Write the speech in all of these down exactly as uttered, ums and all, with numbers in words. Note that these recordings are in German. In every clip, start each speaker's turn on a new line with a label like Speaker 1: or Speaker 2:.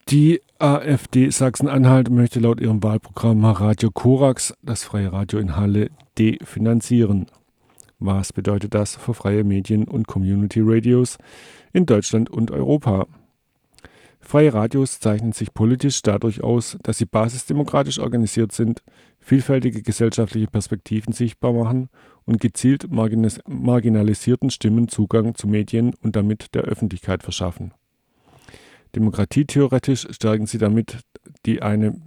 Speaker 1: Die AfD Sachsen-Anhalt möchte laut ihrem Wahlprogramm Radio Korax das freie Radio in Halle definanzieren. Was bedeutet das für freie Medien und Community Radios in Deutschland und Europa? Freie Radios zeichnen sich politisch dadurch aus, dass sie basisdemokratisch organisiert sind, vielfältige gesellschaftliche Perspektiven sichtbar machen und gezielt marginis- marginalisierten Stimmen Zugang zu Medien und damit der Öffentlichkeit verschaffen. Demokratietheoretisch stärken sie damit die eine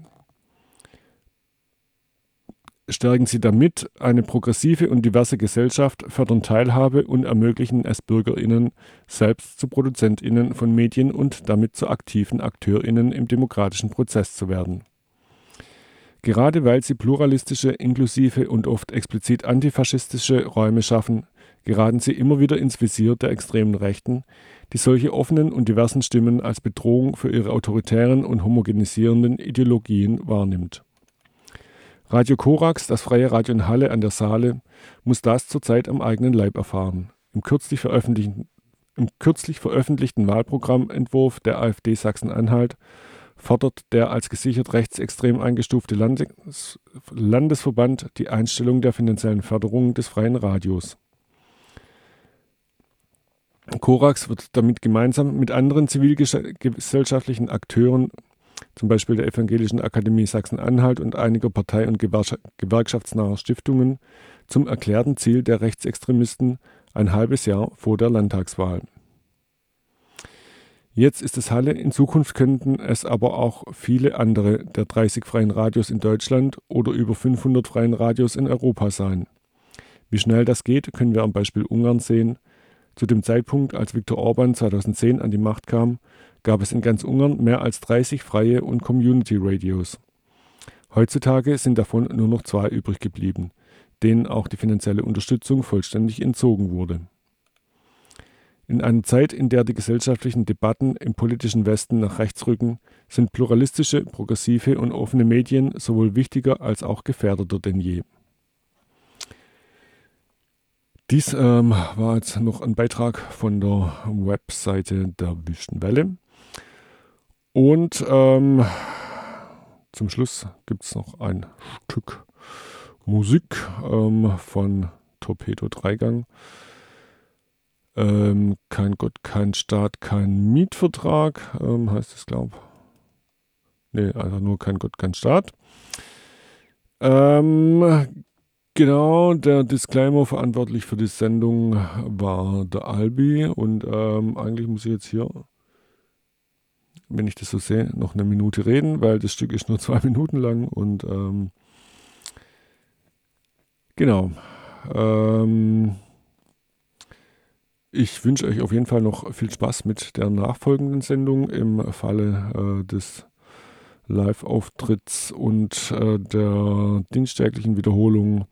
Speaker 1: stärken sie damit eine progressive und diverse Gesellschaft, fördern Teilhabe und ermöglichen es BürgerInnen, selbst zu ProduzentInnen von Medien und damit zu aktiven AkteurInnen im demokratischen Prozess zu werden. Gerade weil sie pluralistische, inklusive und oft explizit antifaschistische Räume schaffen, geraten sie immer wieder ins Visier der extremen Rechten, die solche offenen und diversen Stimmen als Bedrohung für ihre autoritären und homogenisierenden Ideologien wahrnimmt. Radio Korax, das freie Radio in Halle an der Saale, muss das zurzeit am eigenen Leib erfahren. Im kürzlich veröffentlichten, im kürzlich veröffentlichten Wahlprogrammentwurf der AfD Sachsen-Anhalt fordert der als gesichert rechtsextrem eingestufte Landes- Landesverband die Einstellung der finanziellen Förderung des freien Radios. Korax wird damit gemeinsam mit anderen zivilgesellschaftlichen Akteuren, zum Beispiel der Evangelischen Akademie Sachsen-Anhalt und einiger partei- und gewerkschaftsnaher Stiftungen, zum erklärten Ziel der Rechtsextremisten ein halbes Jahr vor der Landtagswahl. Jetzt ist es Halle, in Zukunft könnten es aber auch viele andere der dreißig freien Radios in Deutschland oder über fünfhundert freien Radios in Europa sein. Wie schnell das geht, können wir am Beispiel Ungarn sehen. Zu dem Zeitpunkt, als Viktor Orban zweitausendzehn an die Macht kam, gab es in ganz Ungarn mehr als dreißig freie und Community-Radios. Heutzutage sind davon nur noch zwei übrig geblieben, denen auch die finanzielle Unterstützung vollständig entzogen wurde. In einer Zeit, in der die gesellschaftlichen Debatten im politischen Westen nach rechts rücken, sind pluralistische, progressive und offene Medien sowohl wichtiger als auch gefährdeter denn je. Dies ähm, war jetzt noch ein Beitrag von der Webseite der Wüsten Welle. Und ähm, zum Schluss gibt es noch ein Stück Musik ähm, von Torpedo Dreigang. Ähm, kein Gott, kein Staat, kein Mietvertrag, ähm, heißt es, glaube ich. Nee, einfach nur kein Gott, kein Staat. Ähm, genau, der Disclaimer verantwortlich für die Sendung war der Albi und ähm, eigentlich muss ich jetzt hier, wenn ich das so sehe, noch eine Minute reden, weil das Stück ist nur zwei Minuten lang und ähm, genau. Ähm, ich wünsche euch auf jeden Fall noch viel Spaß mit der nachfolgenden Sendung im Falle äh, des Live-Auftritts und äh, der dienstäglichen Wiederholung.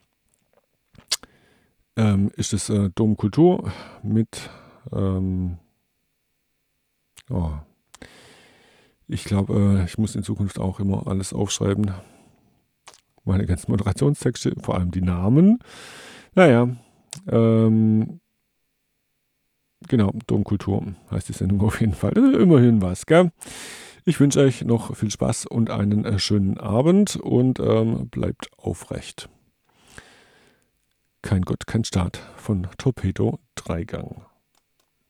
Speaker 1: Ähm, ist es äh, Domkultur mit ähm, oh, ich glaube, äh, ich muss in Zukunft auch immer alles aufschreiben. Meine ganzen Moderationstexte, vor allem die Namen. Naja, ähm, genau, Domkultur heißt die Sendung auf jeden Fall. Also immerhin was, gell? Ich wünsche euch noch viel Spaß und einen äh, schönen Abend und ähm, bleibt aufrecht. Kein Gott, kein Staat von Torpedo Dreigang.